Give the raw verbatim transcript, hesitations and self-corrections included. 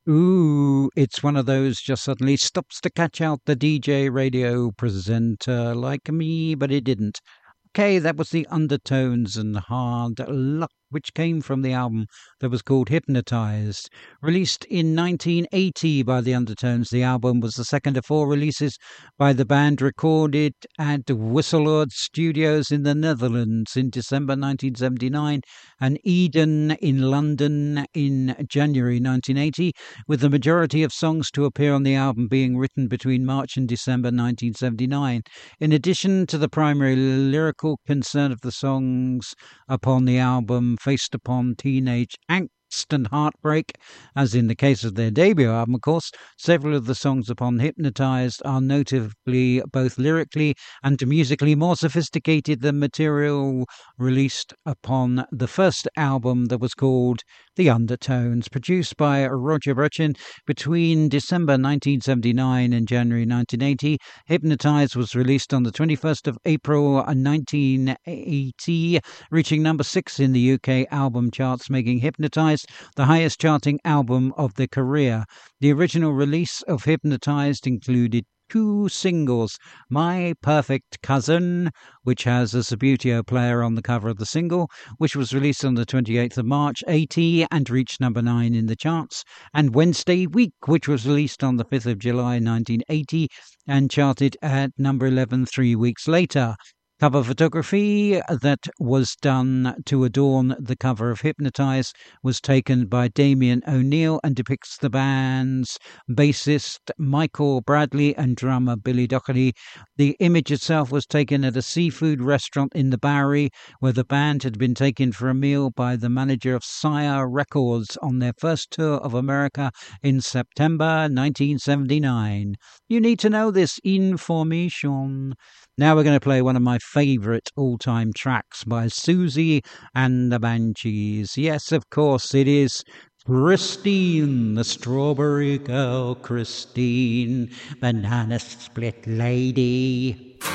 Ooh, it's one of those just suddenly stops to catch out the D J radio presenter like me, but it didn't. Okay, that was the Undertones and Hard Luck, which came from the album that was called Hypnotized. Released in nineteen eighty by the Undertones, the album was the second of four releases by the band recorded at Whistlewood Studios in the Netherlands in December nineteen seventy-nine and Eden in London in January nineteen eighty, with the majority of songs to appear on the album being written between March and December nineteen seventy-nine. In addition to the primary lyrical concern of the songs upon the album faced upon teenage angst and heartbreak, as in the case of their debut album, of course, several of the songs upon Hypnotized are notably both lyrically and musically more sophisticated than material released upon the first album that was called The Undertones, produced by Roger Burchin between December nineteen seventy-nine and January nineteen eighty. Hypnotized was released on the twenty-first of April nineteen eighty, reaching number six in the U K album charts, making Hypnotized the highest charting album of their career. The original release of Hypnotized included two singles: My Perfect Cousin, which has a Subbuteo player on the cover of the single, which was released on the twenty-eighth of March eighty and reached number nine in the charts, and Wednesday Week, which was released on the fifth of July nineteen eighty and charted at number eleven three weeks later. Cover photography that was done to adorn the cover of Hypnotize was taken by Damien O'Neill and depicts the band's bassist Michael Bradley and drummer Billy Doherty. The image itself was taken at a seafood restaurant in the Bowery, where the band had been taken for a meal by the manager of Sire Records on their first tour of America in September nineteen seventy-nine. You need to know this information. Now we're going to play one of my favourite all-time tracks by Susie and the Banshees. Yes, of course, it is Christine, the Strawberry Girl, Christine, Banana Split Lady.